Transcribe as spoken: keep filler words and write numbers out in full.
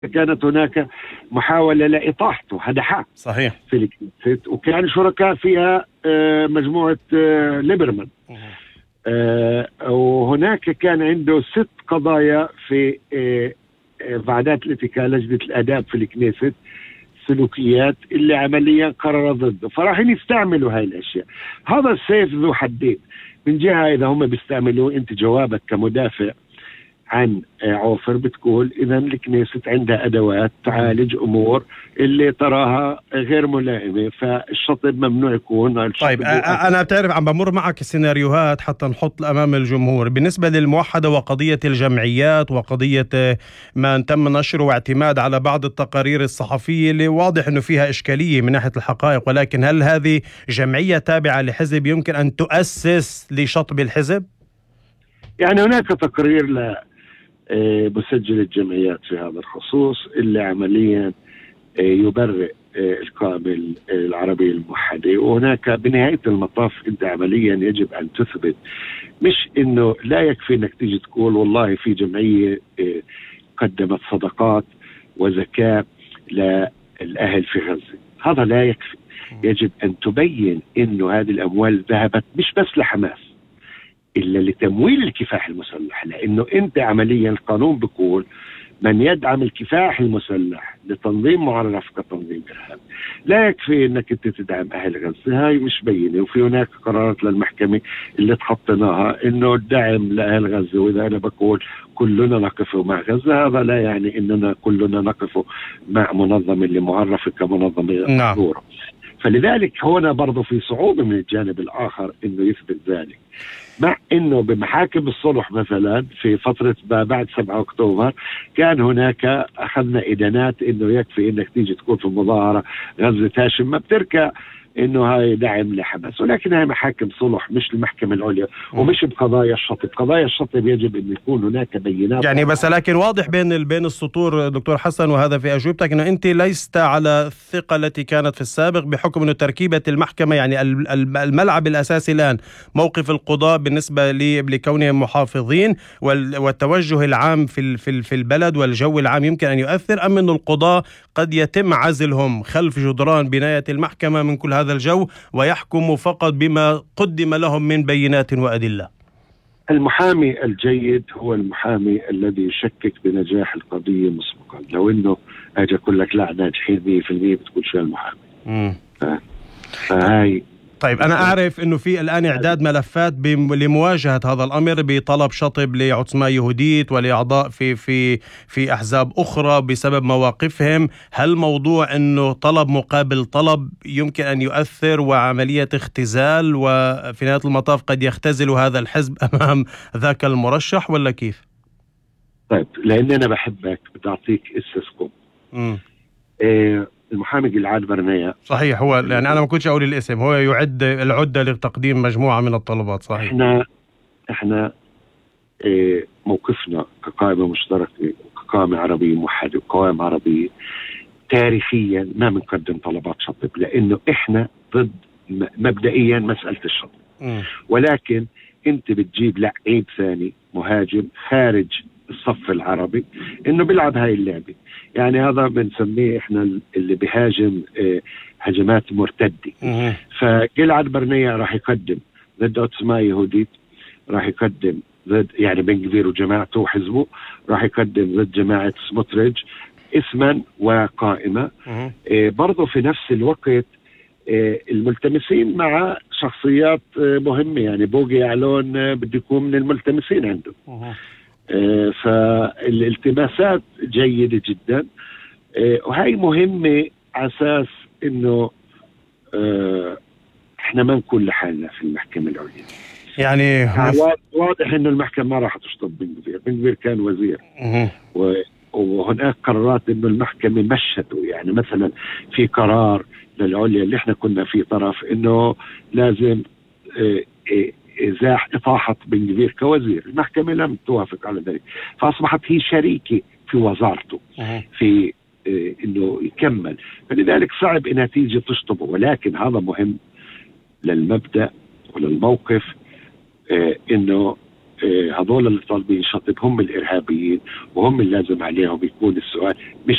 كانت هناك محاولة لإطاحته هدحه صحيح في الكنيست، وكان شركاء فيها مجموعة ليبرمان. وهناك كان عنده ست قضايا في بعدات الاتكاء لجنة الآداب في الكنيست، سلوكيات اللي عمليا قرر ضده، فراح يستعملوا هاي الأشياء. هذا السيف ذو حدين. من جهة إذا هم بيستعملوا، أنت جوابك كمدافع عن عوفر بتقول إذا الكنيست عندها أدوات تعالج أمور اللي تراها غير ملائمة، فالشطب ممنوع يكون. طيب أنا بتعرف عم بمر معك السيناريوهات حتى نحط أمام الجمهور. بالنسبة للموحدة وقضية الجمعيات وقضية ما تم نشره واعتماد على بعض التقارير الصحفية اللي واضح أنه فيها إشكالية من ناحية الحقائق، ولكن هل هذه جمعية تابعة لحزب يمكن أن تؤسس لشطب الحزب؟ يعني هناك تقرير ل مسجل الجمعيات في هذا الخصوص اللي عمليا يبرئ القائمة العربية الموحدة، وهناك بنهاية المطاف انت عمليا يجب ان تثبت، مش انه لا يكفي انك تيجي تقول والله في جمعية قدمت صدقات وزكاة للأهل في غزة، هذا لا يكفي. يجب ان تبين انه هذه الاموال ذهبت مش بس لحماس إلا لتمويل الكفاح المسلح، لأنه أنت عمليا القانون بيقول من يدعم الكفاح المسلح لتنظيم معرف كتنظيم إرهابي. لا يكفي أنك أنت تدعم أهل غزة، هاي مش بينة. وفي هناك قرارات للمحكمة اللي تحطناها أنه الدعم لأهل غزة، وإذا أنا بقول كلنا نقف مع غزة، هذا لا يعني أننا كلنا نقف مع منظمة اللي معرفة كمنظمة محظورة. فلذلك هنا برضو في صعوبة من الجانب الآخر أنه يثبت ذلك، مع أنه بمحاكم الصلح مثلا في فترة بعد سبعة أكتوبر كان هناك أخذنا إدانات أنه يكفي أنك تيجي تكون في المظاهرة غزة هاشم ما بتركع انه هاي دعم لحماس، ولكن هاي محاكم صلح مش المحكمة العليا ومش بقضايا الشطب. قضايا الشطب يجب ان يكون هناك بينات يعني، بس لكن واضح بين بين السطور دكتور حسن، وهذا في اجوبتك، انه انت ليست على الثقة التي كانت في السابق بحكم انه تركيبة المحكمة، يعني الملعب الاساسي الان موقف القضاء بالنسبة لكونهم محافظين، والتوجه العام في في في البلد والجو العام يمكن ان يؤثر، ام انه القضاء قد يتم عزلهم خلف جدران بناية المحكمة من كل هذا الجو ويحكموا فقط بما قدم لهم من بينات وأدلة؟ المحامي الجيد هو المحامي الذي يشكك بنجاح القضية مسبقا. لو انه اجي اقول لك لا ناجحين مية بالمية بتقول شو المحامي. امم فهاي طيب أنا أعرف أنه في الآن إعداد ملفات لمواجهة هذا الأمر بطلب شطب لعثمان يهوديت ولأعضاء في في في أحزاب أخرى بسبب مواقفهم. هل موضوع أنه طلب مقابل طلب يمكن أن يؤثر وعملية اختزال، وفي نهاية المطاف قد يختزل هذا الحزب أمام ذاك المرشح، ولا كيف؟ طيب لأن أنا بحبك بدي أعطيك إسسكم. إيه المحامي جلعاد برنية. صحيح، هو يعني أنا ما كنتش أقول الاسم، هو يعد العدة لتقديم مجموعة من الطلبات. صحيح. إحنا إحنا إيه موقفنا كقائمة مشتركة وكقائمة عربية موحدة وقوائم عربية تاريخيا ما بنقدم طلبات شطب، لأنه إحنا ضد مبدئيا مسألة الشطب. م. ولكن أنت بتجيب لعيب ثاني مهاجم خارج الصف العربي انه بيلعب هاي اللعبة، يعني هذا بنسميه احنا اللي بيهاجم اه هجمات مرتدة. فجلعاد برنية راح يقدم ضد عثمان يهوديت، راح يقدم ضد يعني بن كفير وجماعته وحزبه، راح يقدم ضد جماعة سموتريج اسما وقائمة. اه برضو في نفس الوقت اه الملتمسين مع شخصيات اه مهمة، يعني بوغي يعلون اه بده يكون من الملتمسين عنده. آه فالالتماسات جيدة جدا، آه وهي مهمة على أساس إنه آه إحنا ما نكون لحالنا في المحكمة العليا. يعني واضح إنه المحكمة ما راح تشطب بن كفير. بن كفير كان وزير، وهناك قرارات إنه المحكمة مشته، يعني مثلا في قرار للعليا اللي إحنا كنا في طرف إنه لازم آه آه إزاح إطاحة بن كفير كوزير، المحكمة لم توافق على ذلك، فأصبحت هي شريكة في وزارته في إيه إنه يكمل، فلذلك صعب إنها تيجي تشطبه. ولكن هذا مهم للمبدأ وللموقف، إيه إنه هذول اللي طالبين شطب هم الارهابيين، وهم اللي لازم عليهم يكون السؤال، مش